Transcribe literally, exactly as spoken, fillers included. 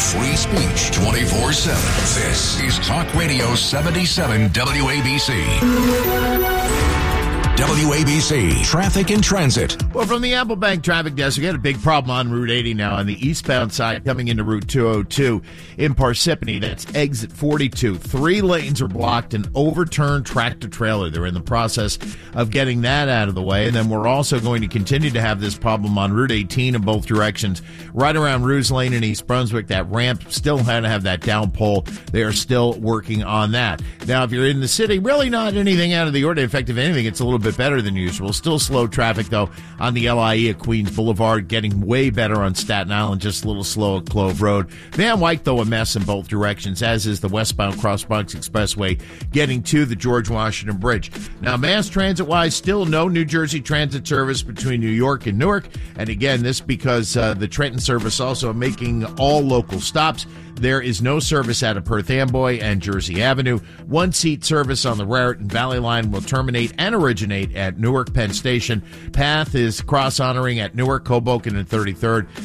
free speech twenty-four seven. This is Talk Radio seventy-seven W A B C. W A B C Traffic and Transit. Well, from the Apple Bank traffic desk, we got a big problem on Route eighty now on the eastbound side coming into Route two oh two in Parsippany. That's exit forty-two. Three lanes are blocked, an overturned tractor trailer. They're in the process of getting that out of the way. And then we're also going to continue to have this problem on Route eighteen in both directions. Right around Ruse Lane in East Brunswick, that ramp still had to have that down pole. They are still working on that. Now, if you're in the city, really not anything out of the ordinary. In fact, if anything, it's a little bit better than usual. Still slow traffic, though, on the L I E at Queens Boulevard, getting way better on Staten Island, just a little slow at Clove Road. Van Wyck, though, a mess in both directions, as is the westbound Cross Bronx Expressway getting to the George Washington Bridge. Now, mass transit-wise, still no New Jersey Transit service between New York and Newark. And again, this because uh, the Trenton service also making all local stops. There is no service out of Perth Amboy and Jersey Avenue. One-seat service on the Raritan Valley Line will terminate and originate at Newark Penn Station. Path is cross-honoring at Newark, Hoboken, and thirty-third.